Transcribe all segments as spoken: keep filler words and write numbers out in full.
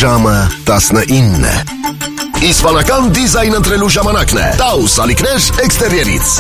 Ժամը տասնինն է։ Իսպանական դիզայն ընտրելու ժամանակն է։ Taus ալիքներ էքստերիերից։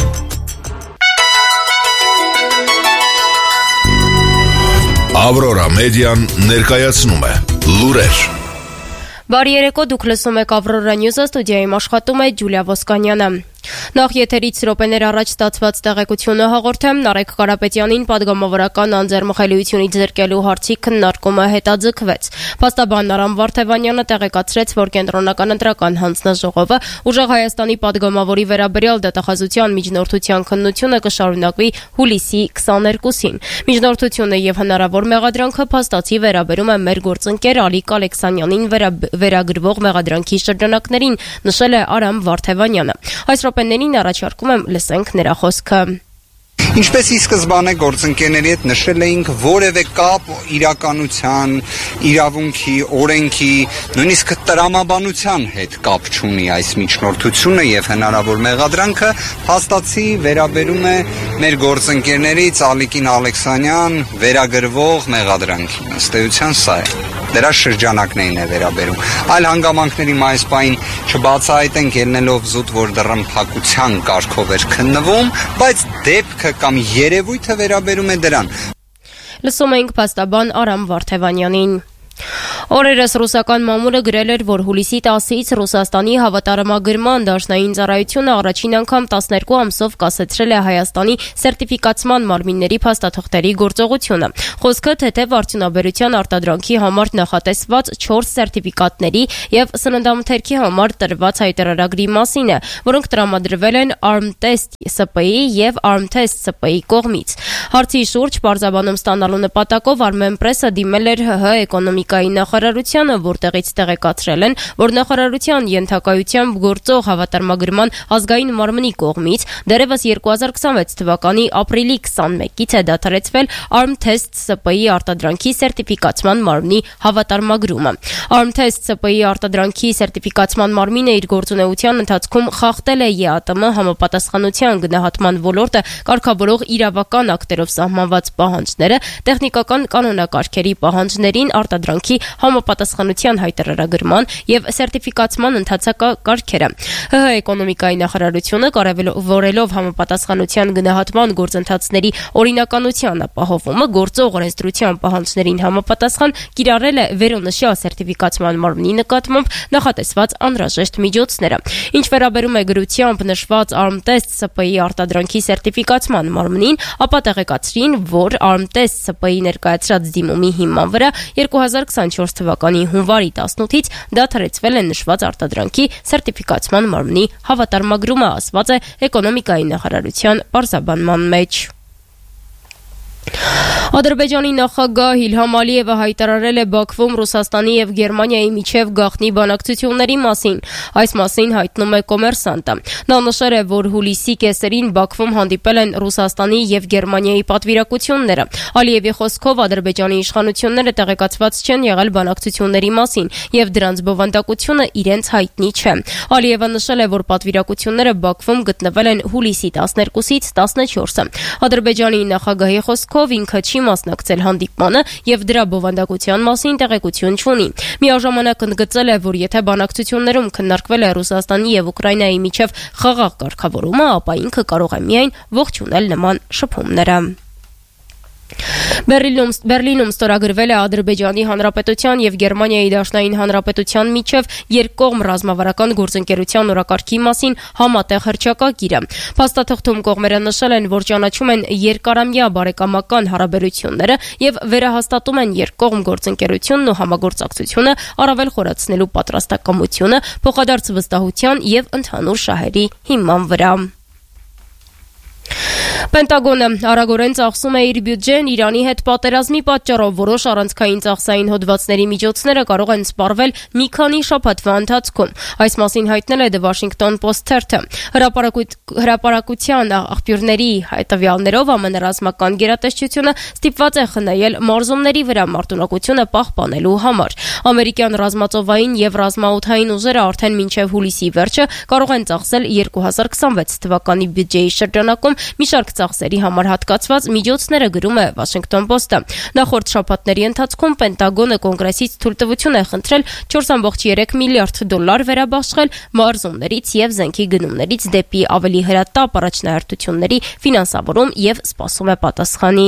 Aurora Median ներկայացնում է լուրեր։ Բարի երեկո, դուք լսում եք Aurora News-ը, ստուդիայում աշխատում է Ջուլիա Ոսկանյանը։ Նախ եթերից րոպեներ առաջ ստացված տեղեկությունը հաղորդեմ, Նարեկ Կարապետյանին падգամավորական անձեռնմխելիությունից զրկելու հարցի քննարկումը հետաձգվեց։ Փաստաբան Արամ Վարդևանյանը տեղեկացրեց, որ կենտրոնական ընտրական հանձնաժողովը ուժեղ Հայաստանի падգամավորի վերաբերյալ դատախազության միջնորդության քննությունը կշարունակվի հուլիսի քսաներկուսին։ Միջնորդությունը եւ հնարավոր մեղադրանքը փաստացի վերաբերում է մեր գործընկեր Ալիկ Ալեքսանյանին վերագրվող մեղադրանքի շրջանակներին, նշել է Արամ Վարդևանյանը։ Այս րոպեներին առաջարկում եմ լսենք նրա խոսքը։ Ինչպես ի սկզբանե գործընկերների հետ նշել էինք, որևէ կապ իրականության, իրավունքի, օրենքի, նույնիսկ տրամաբանության հետ կապ չունի այս միջնորդությունը եւ հնարավոր մեղադրանքը, փաստացի վերաբերում է մեր գործընկերներից Ալիկին Ալեքսանյան վերագրվող մեղադրանքին։ Ըստ էության սա է։ Դրա շրջանակներին է վերաբերում։ Այլ հանգամանքների այս պահին չբացահայտենք, ելնելով զուտ, որ դռնփակության կարգով էր քննվում, բայց դեպքը կամ երևույթը վերաբերում է դրան։ Լսում ենք փաստաբան Արամ Վարդևանյանին։ Օրերս ռուսական մամուլը գրել էր, որ հուլիսի տասից Ռուսաստանի հավատարմագրման դաշնային ծառայությունը առաջին անգամ տասներկու ամսով կասեցրել է Հայաստանի սերտիֆիկացման մարմինների փաստաթղթերի գործողությունը։ Խոսքը թեթև արդյունաբերության արտադրանքի համար նախատեսված չորս սերտիֆիկատների եւ սննդամթերքի համար տրված հայտարարագրի մասին է, որոնք տրամադրվել են Armtest S P I եւ Armtest S P I կողմից։ Հարցի շուրջ պարզաբանում ստանալու նպատակով Armenpress-ը դիմել էր ՀՀ էկոնոմիկայի նախարարությանը, որտեղից տեղեկացրել են, որ նախարարության ենթակայությամբ գործող հավատարմագրման ազգային մարմնի կողմից դեռևս երկու հազար քսանվեց թվականի ապրիլի քսանմեկից է դադարեցվել Armtest S P I արտադրանքի սերտիֆիկացման մարմնի հավատարմագրումը։ Armtest S P I արտադրանքի սերտիֆիկացման մարմինը իր գործունեության ընթացքում խախտել է Ե A T M համապատասխանության գնահատման ոլորտը կարգավորող իրավական ակտերով սահմանված պահանջները, տեխնիկական կանոնակարգերի պահանջներին, արտադրանքի համապատասխանության հայտարարագրման եւ սերտիֆիկացման ընթացակարգերը։ ՀՀ էկոնոմիկայի նախարարությունը կարևորելով համապատասխանության գնահատման գործընթացների օրինականության ապահովումը գործող օրենսդրության պահանջներին համապատասխան կիրառել է վերոնշյալ սերտիֆիկացման մարմնի նկատմամբ նախատեսված անհրաժեշտ միջոցները։ Ինչ վերաբերում է գրությամբ նշված Armtest S P I արտադրանքի սերտիֆիկացման մարմնին, ապա տեղեկացրին, որ Armtest S P I ներկայացրած դիմումի հիման վրա երկու հազար քսանչորս թվականի հունվարի տասնութից դադարեցվել է նշված արտադրանքի սերտիֆիկացման մարմնի հավատարմագրումը, ասված է էկոնոմիկայի նախարարության պարզաբանման մեջ։ Ադրբեջանի նախագահ Իլհամ Ալիևը հայտարարել է Բաքվում Ռուսաստանի եւ Գերմանիայի միջև գաղտնի բանակցությունների մասին։ Այս մասին հայտնում է Կոմերսանտը։ Նա նշել է, որ հուլիսի կեսերին Բաքվում հանդիպել են Ռուսաստանի եւ Գերմանիայի պատվիրակությունները։ Ալիևի խոսքով Ադրբեջանի իշխանությունները տեղեկացված չեն եղել բանակցությունների մասին եւ դրանց բովանդակությունը իրենց հայտնի չէ։ Ալիևը նշել է, որ պատվիրակությունները Բաքվում գտնվել են հուլիսի տասներկուսից տասնչորսը։ Ադրբեջանի նախագահի խոսքով ինքը չի մասնակցել հանդիպմանը եւ դրա բովանդակության մասին տեղեկություն չունի։ Միաժամանակ ընդգծել է, որ եթե բանակցություններում քննարկվել է Ռուսաստանի եւ Ուկրաինայի միջև խաղաղ կարգավորումը, ապա ինքը կարող է միայն ողջունել նման շփումները։ Բերլինում, Բերլինում ստորագրվել է Ադրբեջանի Հանրապետության եւ Գերմանիայի Դաշնային Հանրապետության միջև երկկողմ ռազմավարական գործընկերության օրակարգի մասին համատեղ հռչակագիրը։ Փաստաթղթում կողմերը նշել են, որ ճանաչում են երկարամյա բարեկամական հարաբերությունները եւ վերահաստատում են երկկողմ գործընկերությունն ու համագործակցությունը առավել խորացնելու պատրաստակամությունը փոխադարձ վստահության եւ ընդհանուր շահերի հիման վրա։ Պենտագոնը արագորեն ծախսում է իր բյուջեն Իրանի հետ պատերազմի պատճառով որոշ առանցքային ծախսային հոդվածների միջոցները կարող են սպառվել մի քանի շաբաթվա ընթացքում։ Այս մասին հայտնել է The Washington Post թերթը։ Հրապարակության աղբյուրների տվյալներով ԱՄՆ ռազմական գերատեսչությունը ստիպված է խնայել մարզումների վրա մարտունակությունը պահպանելու համար։ Ամերիկյան ռազմածովային եւ ռազմաօդային ուժերը արդեն մինչեւ հուլիսի վերջը կարող են ծախսել երկու հազար քսանվեց թվականի բյուջեի շրջանակում մի շարք ծախսերի համար հատկացված միջոցները, գրում է Washington Post-ը։ Նախորդ շաբաթների ընթացքում Պենտագոնը կոնգրեսից թույլտվություն է խնդրել չորս կόμma երեք միլիարդ դոլար վերաբաշխել մարզումներից եւ զենքի գնումներից դեպի ավելի հրատապ առաջնահերթությունների ֆինանսավորում եւ սպասում է պատասխանի։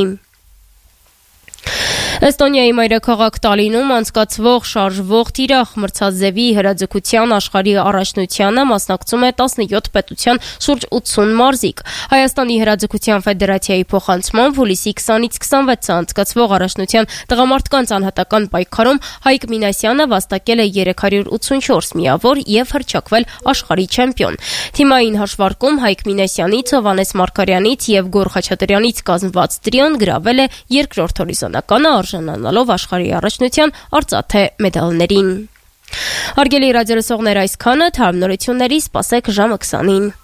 Էստոնիայի մայրաքաղաք Տալինում անցկացվող շարժվող Թիրախ մրցազևի հրաձգության աշխարհի առաջնությանը մասնակցում է տասնյոթ պետության շուրջ ութսուն մարզիկ։ Հայաստանի հրաձգության ֆեդերացիայի փոխանցմամբ հուլիսի քսանից քսանվեցը անցկացվող առաջնության տղամարդկանց անհատական պայքարում Հայկ Մինասյանը վաստակել է երեք հարյուր ութսունչորս միավոր եւ հռչակվել աշխարհի չեմպիոն։ Թիմային հաշվարկում Հայկ Մինասյանից, Հովհաննես Մարգարյանից եւ Գոր Խաչատրյանից կազմված տրիոն գրավել է երկրորդ հորիզոնականը, արժանանալով աշխարհի առաջնության արծաթե մեդալներին։ Հարգելի ռադիոլսողներ, այսքանը, թարմ նորությունների սպասեք ժամը քսանին։